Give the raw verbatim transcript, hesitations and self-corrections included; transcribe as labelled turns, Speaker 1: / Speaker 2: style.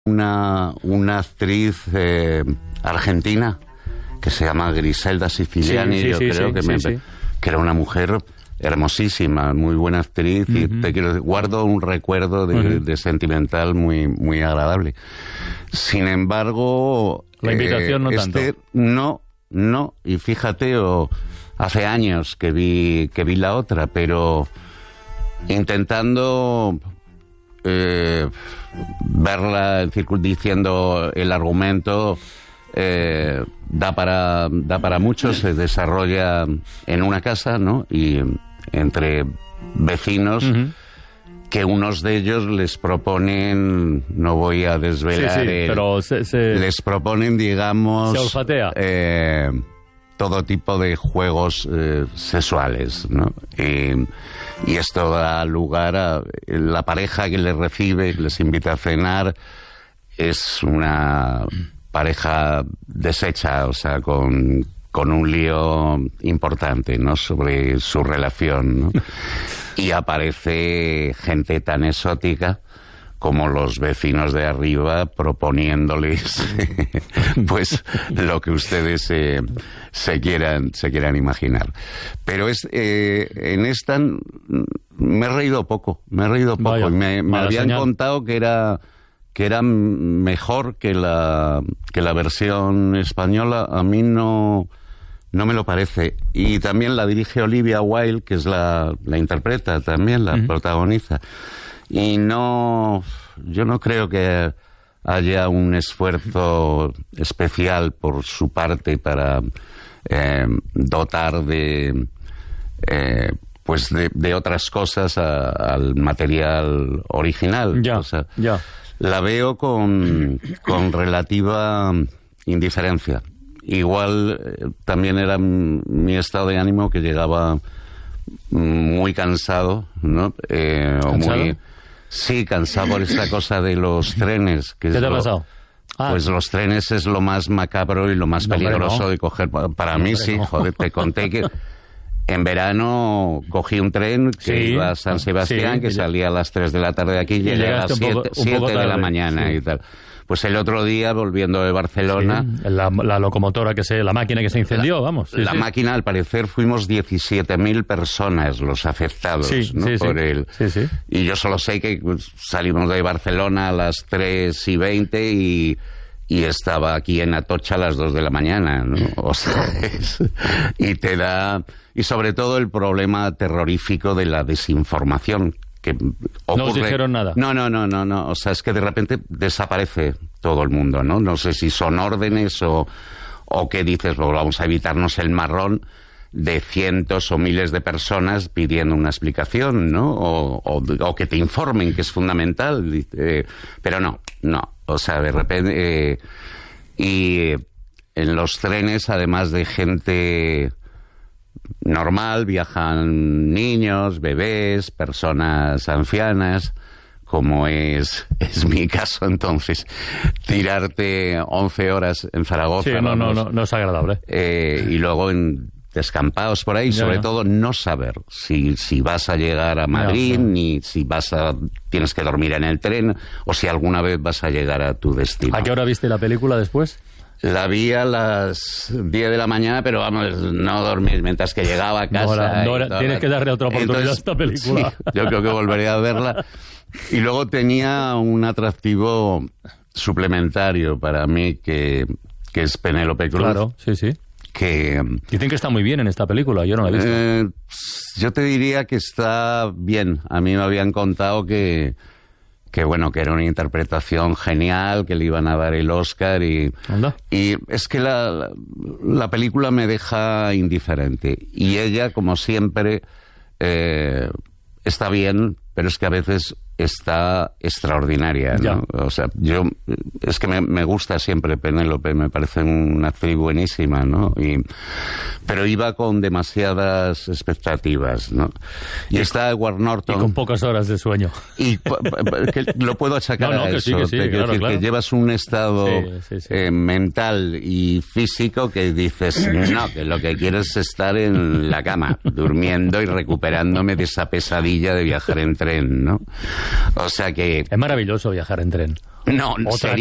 Speaker 1: Una, una actriz eh, argentina que se llama Griselda Siciliani,
Speaker 2: sí, sí,
Speaker 1: yo
Speaker 2: sí,
Speaker 1: creo
Speaker 2: sí,
Speaker 1: que,
Speaker 2: sí,
Speaker 1: me,
Speaker 2: sí.
Speaker 1: que era una mujer hermosísima, muy buena actriz, uh-huh. y te quiero, guardo un recuerdo de, uh-huh. de sentimental muy, muy agradable. Sin embargo,
Speaker 2: la invitación
Speaker 1: eh,
Speaker 2: no
Speaker 1: este,
Speaker 2: tanto.
Speaker 1: No, no, y fíjate, o, hace años que vi, que vi la otra, pero intentando... Eh, verla diciendo el argumento eh, da para da para mucho, se desarrolla en una casa, ¿no? Y entre vecinos, uh-huh. que unos de ellos les proponen, no voy a desvelar,
Speaker 2: sí, sí,
Speaker 1: el,
Speaker 2: pero se, se,
Speaker 1: les proponen, digamos,
Speaker 2: se olfatea.
Speaker 1: Eh, todo tipo de juegos eh, sexuales, ¿no? Y, y esto da lugar a la pareja que les recibe, les invita a cenar, es una pareja deshecha, o sea, con, con un lío importante, ¿no? Sobre su relación, ¿no? Y aparece gente tan exótica como los vecinos de arriba proponiéndoles pues lo que ustedes eh, se quieran se quieran imaginar. Pero es eh, en esta me he reído poco, me he reído poco.
Speaker 2: Vaya,
Speaker 1: me, me habían
Speaker 2: señal.
Speaker 1: contado que era que era mejor que la que la versión española. A mí no no me lo parece. Y también la dirige Olivia Wilde, que es la la interpreta también, la uh-huh. protagoniza. Y no, yo no creo que haya un esfuerzo especial por su parte para eh, dotar de, eh, pues de, de otras cosas a, al material original.
Speaker 2: Ya,
Speaker 1: o sea,
Speaker 2: ya.
Speaker 1: La veo con, con relativa indiferencia. Igual eh, también era mi estado de ánimo, que llegaba muy cansado, ¿no? Eh, o
Speaker 2: ¿Cansado?
Speaker 1: muy Sí, cansado por esta cosa de los trenes. Que
Speaker 2: ¿Qué
Speaker 1: es
Speaker 2: te ha
Speaker 1: lo,
Speaker 2: pasado? Ah.
Speaker 1: Pues los trenes es lo más macabro y lo más
Speaker 2: no,
Speaker 1: peligroso
Speaker 2: hombre, no.
Speaker 1: de coger. Para
Speaker 2: no,
Speaker 1: mí
Speaker 2: hombre,
Speaker 1: sí,
Speaker 2: no.
Speaker 1: joder, te conté que en verano cogí un tren que
Speaker 2: sí,
Speaker 1: iba a San Sebastián,
Speaker 2: sí,
Speaker 1: que salía a las tres de la tarde de aquí y llegué a las siete de la mañana
Speaker 2: sí.
Speaker 1: y tal. Pues el otro día, volviendo de Barcelona...
Speaker 2: Sí, la, la locomotora, que se, la máquina que se incendió,
Speaker 1: la,
Speaker 2: vamos. Sí,
Speaker 1: la
Speaker 2: sí.
Speaker 1: máquina, al parecer, fuimos diecisiete mil personas los afectados,
Speaker 2: sí,
Speaker 1: ¿no?
Speaker 2: Sí,
Speaker 1: por
Speaker 2: sí.
Speaker 1: el
Speaker 2: Sí, sí.
Speaker 1: Y yo solo sé que pues, salimos de Barcelona a las tres y veinte y, y estaba aquí en Atocha a las dos de la mañana, ¿no? O sea, es, y te da... Y sobre todo el problema terrorífico de la desinformación, que ocurre...
Speaker 2: No os dijeron nada.
Speaker 1: No, no, no, no, no. O sea, es que de repente desaparece todo el mundo, ¿no? No sé si son órdenes o, o qué dices, pues vamos a evitarnos el marrón de cientos o miles de personas pidiendo una explicación, ¿no? O, o, o que te informen, que es fundamental. Eh, pero no, no. O sea, de repente... Eh, y en los trenes, además de gente... normal, viajan niños, bebés, personas ancianas, como es, es mi caso. Entonces, tirarte once horas en Zaragoza...
Speaker 2: Sí, no,
Speaker 1: vamos,
Speaker 2: no, no, no es agradable.
Speaker 1: Eh, y luego en descampados por ahí,
Speaker 2: ya,
Speaker 1: sobre
Speaker 2: ya.
Speaker 1: todo no saber si, si vas a llegar a Madrid,
Speaker 2: ya, ya.
Speaker 1: ni si vas a tienes que dormir en el tren, o si alguna vez vas a llegar a tu destino.
Speaker 2: ¿A qué hora viste la película después?
Speaker 1: La vi a las diez de la mañana, pero vamos, no dormir mientras que llegaba a casa.
Speaker 2: No era, no era,
Speaker 1: todo.
Speaker 2: Tienes que darle otra oportunidad
Speaker 1: Entonces,
Speaker 2: a esta película.
Speaker 1: Sí, yo creo que volveré a verla. Y luego tenía un atractivo suplementario para mí, que, que es Penélope Cruz.
Speaker 2: Claro, sí, sí.
Speaker 1: Que,
Speaker 2: Dicen que está muy bien en esta película, yo no la he visto.
Speaker 1: Eh, yo te diría que está bien. A mí me habían contado que... que bueno, que era una interpretación genial, que le iban a dar el Oscar y, y es que la, la, la película me deja indiferente y ella, como siempre, eh, está bien, pero es que a veces está extraordinaria, ¿no?
Speaker 2: Ya.
Speaker 1: O sea, yo es que me, me gusta siempre Penélope, me parece una actriz buenísima, ¿no? Y, pero iba con demasiadas expectativas, ¿no? Y, y está Edward Norton.
Speaker 2: Y con pocas horas de sueño.
Speaker 1: Y que lo puedo achacar
Speaker 2: no, no,
Speaker 1: a
Speaker 2: que
Speaker 1: eso.
Speaker 2: sí, que sí,
Speaker 1: Te quiero
Speaker 2: claro,
Speaker 1: decir
Speaker 2: claro.
Speaker 1: que llevas un estado
Speaker 2: sí, sí, sí.
Speaker 1: Eh, mental y físico que dices, no, que lo que quiero es estar en la cama, durmiendo y recuperándome de esa pesadilla de viajar en tren, ¿no? O sea que...
Speaker 2: Es maravilloso viajar en tren.
Speaker 1: No,
Speaker 2: Otra
Speaker 1: sería